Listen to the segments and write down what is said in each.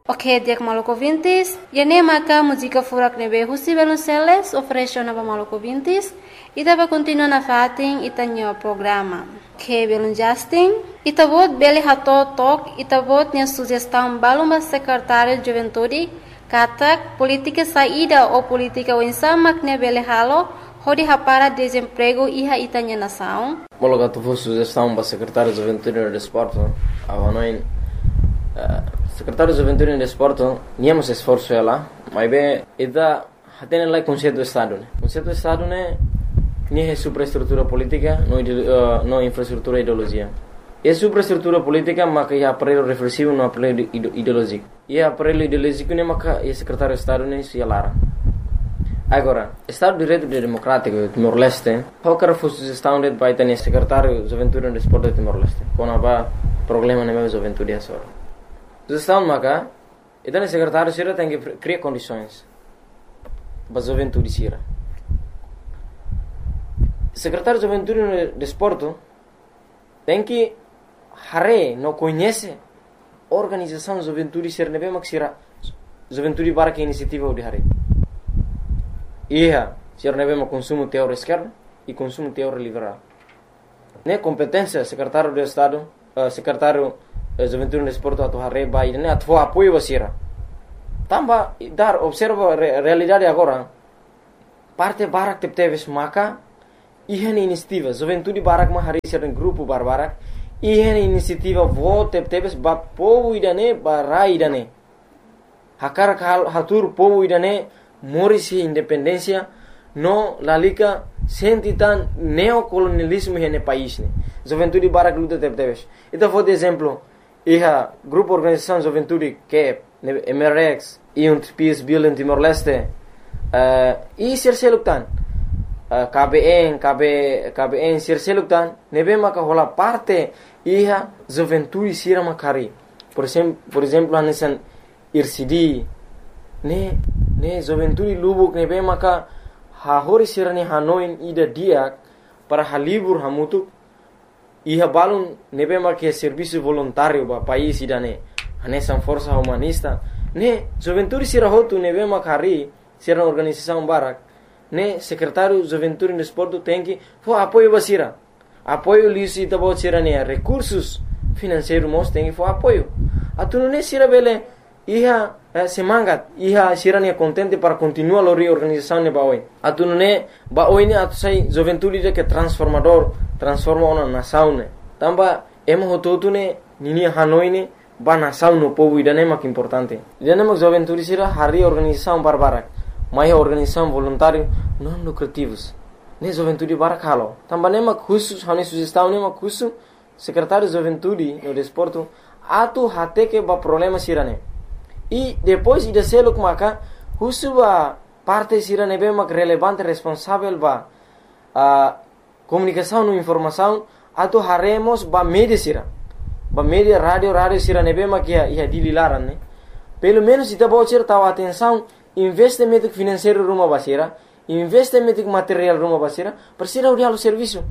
Ok, dia que Maluco Vintes, e nem maca música furak nebe Husi Belonceles, oferece na Maluco Vintes, e dava continuar na fatin e tanho programa. Que belum Justin, e tabot bele hato tok, e tabot nya sugestão balumba secretário de juventude, katak política saída ou política winsama que bele halo, hodi hapara desemprego iha itanya nação. Mologa tu foi sugestão para secretário de juventude e desporto, avanoin secretário de juventude e desporto, niamos esforço ela, mas bem, ida hatene lá conceito do estado, né? Conceito do estado né, nem é superestrutura política, não infraestrutura ideologia. É superestrutura política, mas que é aparelho reflexivo, não aparelho ideológico. E aparelho ideológico né, mas que é secretário de estado né, se alara. Agora, Estado de Direito Democrático de Timor-Leste, qualquer sugestão de vai ter secretário de juventude e desporto de Timor-Leste, quando há problema na minha juventude é só. Sugestão maca, então o secretário Sira tem que criar condições para a juventude Sira. Secretário de Juventude e Desporto tem que não conhece a organização de juventude Sira, não é mais Sira juventude para que iniciativa de Hare. Ia, Sira não é mais consumo teórico esquerdo e consumo teórico liberal. Né competência secretário de Estado, secretário Juventude e Desporto atu Hare vai né atu apoio Sira. Tamba dar observa realidade agora. Parte barak teves maka ihan inisiativa juventude barak ma hari Sira grupo barbarak ihan inisiativa vote teves ba povo idane barai idane. Hakar hatur povo idane morisi independência no lalika sentitan neocolonialismo hene país ne. Juventude barak luta teves. Então vou de exemplo iha grupo organização juventude que MRX e Peace Build em Timor-Leste e Sirseluktan KBN Sirseluktan nebe maka hola parte iha juventude sira makari por exemplo anesan IRCD ne juventude lubuk nebe maka hahori sira ne Hanoi ida diak para halibur hamutuk iha balun nebe marque serviço voluntário ba país idane anesan força humanista ne juventude sira hotu nebe makari sira organização barak ne secretário juventude e desporto tem que for apoio basira apoio lisi tabo sira ne recursos financeiros mos tem que for apoio atunu ne sira bele iha semangat iha sira ne contente para continuar a reorganização ne baoi atunu ne baoi ne atusai juventude de que transforma uma nação ne tamba emo hototu ne nini Hanoi ne ba nação no povo idane mak importante idane mak juventude sira hari organização barbarak mai organização voluntário não lucrativos ne juventude barak halo tamba ne mak khusus hani sugestão ne mak khusus secretário de juventude no desporto atu hate que ba problema sira ne e depois ida seluk maka khusus ba parte sira ne be mak relevante responsável ba comunicação no informação atu haremos ba media sira ba media radio sira nebe makia ia dililaran ne pelo menos ita bocer tahu atenção investimento financeiro rumah basira investimento material rumah basira persira urialo serviço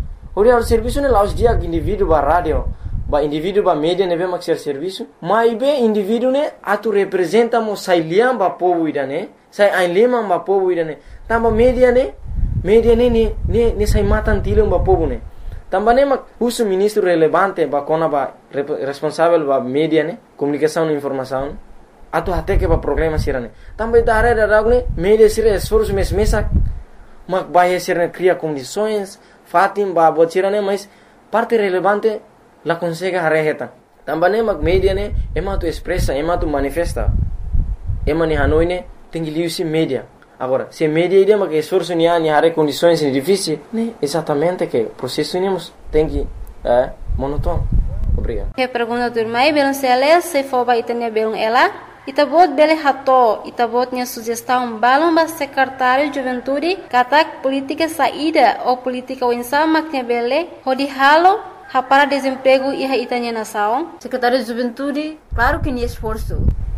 ne laus dia indivíduo ba radio ba indivíduo ba media nebe mak serviço mai be indivíduo ne atu representa mo sai liam ba povo idane sai ainlema ba povo idane tamba media ne sai matan tilung ba povo ne tamba ne mak usu ministro relevante ba kona ba responsável ba media ne comunicação e informação atu hate que ba problema sirane tamba idare da ne media sira esforço mesak mak bahia sirane cria condições fatim ba botirane mas parte relevante la consegue hareheta tamba ne mak media ne ema tu expressa ema tu manifesta ema ni Hanoi ne tengi liusi media. Agora, se media ideia que esforço ni hare condições difíceis, né? Exatamente que processo temos tem que monótono. Obrigado. Que pergunta do irmão Belonceles se for ba itania belon ela, itabot bele hato, itabot nya sugestão balon ba secretário de juventude, katak política saída ou política winsama que bele, hodi halo para desemprego e itania nação. Secretário de juventude, claro que ni esforço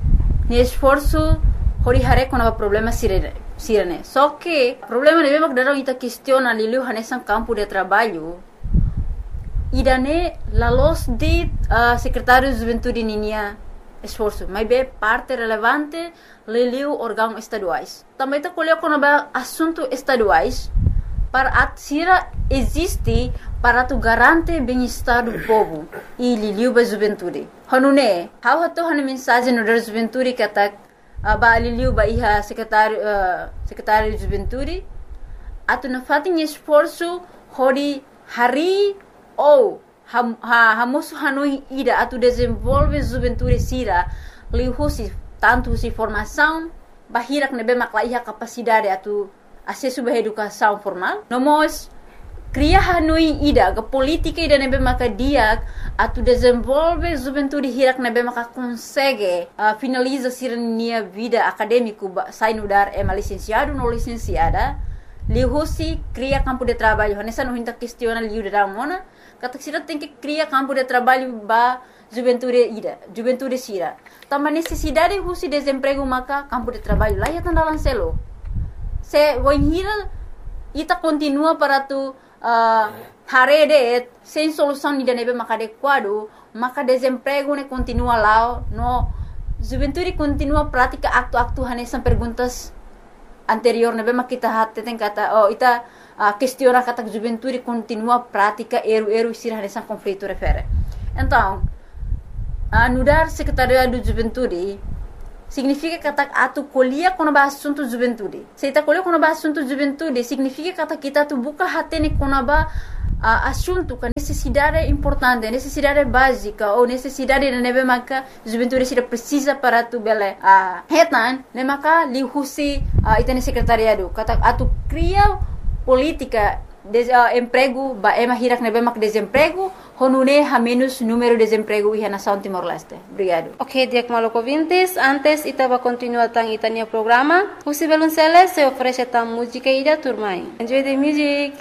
hori hare kona problema sirene. Só que o problema é mesmo que dalam ita questiona lilu hanesan campo de trabalho. Idane la los de secretário de juventude ninia esforço, mas é parte relevante leliu órgãos estaduais. Também está colocando assuntos estaduais para a Sira existe para tu garante bem-estar do povo e liliu ba juventude. Hanune, how hato han mensagem no da juventude kata ba liliu ba iha secretário de juventude atu na fatin esforço hori hari ou hamosu hanui ida atu desenvolve juventude Sira lihusi tanto si formação bahirak nebe makla iha capacidade atu acesso à educação formal. Nós cria hanui ida, a política ida nebe maka dia atu desenvolve juventude hirak nebe maka consegue finaliza sirnia vida acadêmico sai no dar é licenciado ou licenciada. Lihusi cria campo de trabalho. Nessa não hinta questiona liu da mona. Kata sira tem que criar campo de trabalho ba juventude Sira. Também necessidade husi desemprego maka campo de trabalho lá ya tandalan selo. Se wanhira ita continua para tu harede sem solução de nebe maka adequado, maka desemprego ne continua lá, no juventude continua prática acto hanesan perguntas anterior nebe maka kita hatte tem kata ita questiona kata juventude continua prática eru Sira hanesan conflito refere. Então, anudar secretariado de juventude significa kata atu colhia quando ba assunto juventude. Se ita colhia quando ba assunto juventude, significa kata kita tu buka hatene quando ba assunto com necessidade importante, necessidade básica ou necessidade de nebe maka juventude Sira precisa para tu bele hetan ne maka lihusi ita ne secretariado kata atu cria política emprego ba ema hirak nebe mak desemprego honune ha menos número de desemprego iha nação Timor-Leste. Obrigado. Ok, Diak Maloko Vintes, antes itaba continua tang itania programa. Husi Belunceles se oferece tam música ida turmai. Enjoy the music.